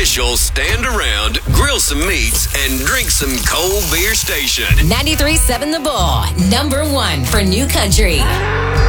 official stand around, grill some meats, and drink some cold beer station. 93.7 The Bull, number one for New Country.